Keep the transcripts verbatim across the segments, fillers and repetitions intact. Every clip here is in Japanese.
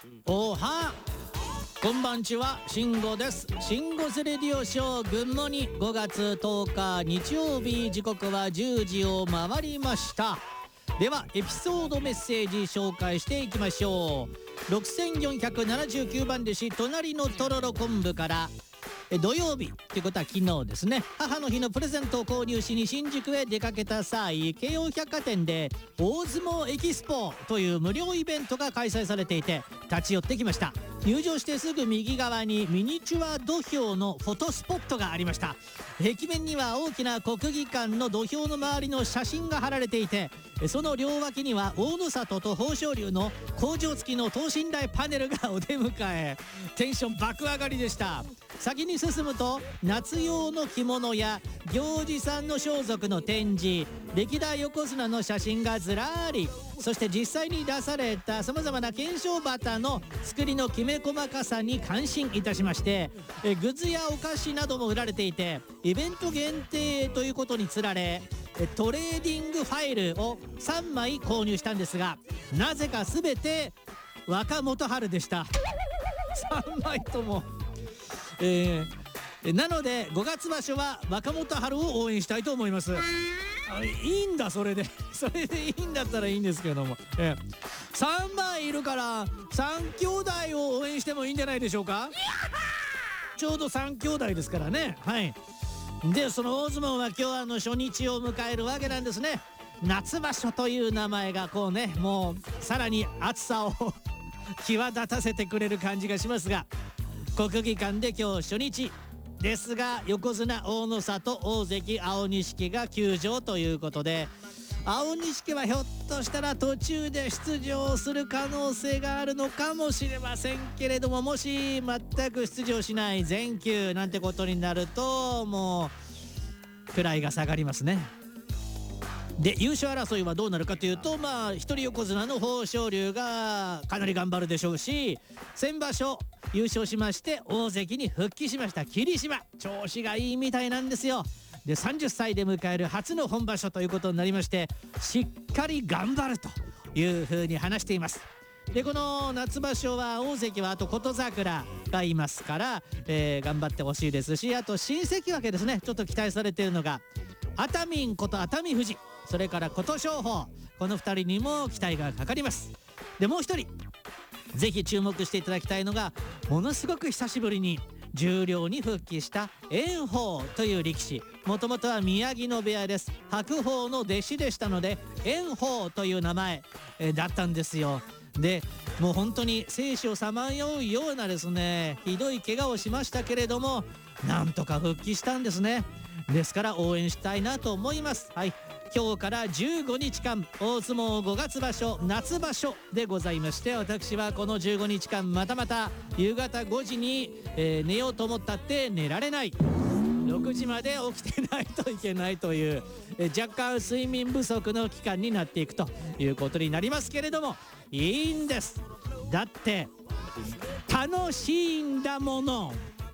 おはこんばんちは、慎吾です。慎吾スレディオショーグッモにごがつとおか日曜日、時刻はじゅうじを回りました。ではエピソードメッセージ紹介していきましょう。ろくせんよんひゃくななじゅうきゅうばん弟子、隣のとろろ昆布から、え土曜日ってことは昨日ですね、母の日のプレゼントを購入しに新宿へ出かけた際、京王百貨店で大相撲エキスポという無料イベントが開催されていて立ち寄ってきました。入場してすぐ右側にミニチュア土俵のフォトスポットがありました。壁面には大きな国技館の土俵の周りの写真が貼られていて、その両脇には大野里と豊昇龍の工場付きの等身大パネルがお出迎え、テンション爆上がりでした。先に進むと夏用の着物や行司さんの装束の展示、歴代横綱の写真がずらり、そして実際に出されたさまざまな懸賞旗の作りのきめ細かさに感心いたしまして、えグッズやお菓子なども売られていて、イベント限定ということにつられトレーディングファイルをさんまい購入したんですが、なぜか全て若元春でした。さんまいとも、えー、なのでごがつ場所は若元春を応援したいと思います。あ、いいんだ、それでそれでいいんだったらいいんですけども、えー、さんまいいるからさん兄弟を応援してもいいんじゃないでしょうか。ちょうどさん兄弟ですからね。はい。でその大相撲は今日あの初日を迎えるわけなんですね。夏場所という名前がこうね、もうさらに暑さを際立たせてくれる感じがしますが、国技館で今日初日ですが、横綱大野里、大関青錦が休場ということで、青錦はひょっとしたら途中で出場する可能性があるのかもしれませんけれども、もし全く出場しない全休なんてことになるともう位が下がりますね。で優勝争いはどうなるかというと、まあ一人横綱の豊昇龍がかなり頑張るでしょうし、先場所優勝しまして大関に復帰しました霧島、調子がいいみたいなんですよ。でさんじゅっさいで迎える初の本場所ということになりまして、しっかり頑張るというふうに話しています。でこの夏場所は大関はあと琴櫻がいますから、えー、頑張ってほしいですし、あと新関脇ですね、ちょっと期待されているのが熱海こと熱海富士、それから琴勝峰、このふたりにも期待がかかります。でもう一人ぜひ注目していただきたいのが、ものすごく久しぶりに十両に復帰した炎鵬という力士、もともとは宮城野部屋です。白鵬の弟子でしたので炎鵬という名前、えー、だったんですよ。でもう本当に生死をさまようようなですね、ひどい怪我をしましたけれども、なんとか復帰したんですね。ですから応援したいなと思います。はい、今日からじゅうごにちかん大相撲ごがつ場所夏場所でございまして、私はこのじゅうごにちかんまたまた夕方ごじに、えー、寝ようと思ったって寝られない、ろくじまで起きてないといけないという、えー、若干睡眠不足の期間になっていくということになりますけれども、いいんです。だって楽しいんだもの。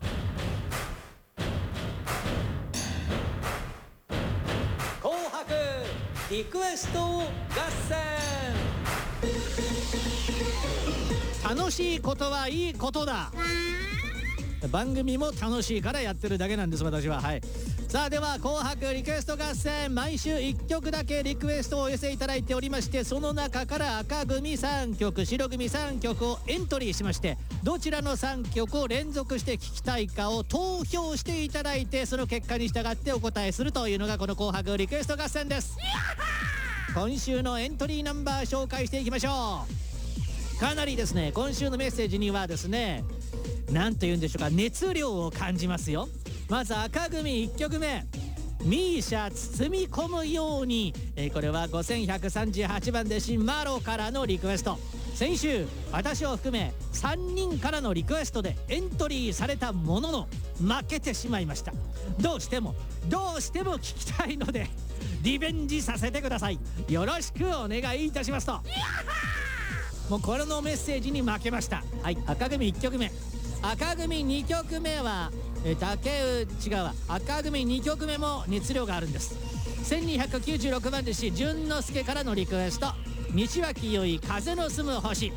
紅白リクエスト合戦。楽しいことはいいことだ。番組も楽しいからやってるだけなんです、私は。はい。さあでは紅白リクエスト合戦、毎週いっきょくだけリクエストをお寄せいただいておりまして、その中から赤組さんきょく、白組さんきょくをエントリーしまして、どちらのさんきょくを連続して聴きたいかを投票していただいて、その結果に従ってお答えするというのがこの紅白リクエスト合戦です。今週のエントリーナンバー紹介していきましょう。かなりですね、今週のメッセージにはですね、なんと言うんでしょうか、熱量を感じますよ。まず赤組いっきょくめ、ミーシャ包み込むように、えー、これはごせんひゃくさんじゅうはちばん弟子マロからのリクエスト。先週私を含めさんにんからのリクエストでエントリーされたものの負けてしまいました。どうしてもどうしても聞きたいのでリベンジさせてください。よろしくお願いいたしますと。もうこれのメッセージに負けました。はい、赤組いっきょくめ。赤組にきょくめはえ竹内違うわ赤組にきょくめも熱量があるんです。せんにひゃくきゅうじゅうろくばん弟子淳之介からのリクエスト、西脇よい風の住む星。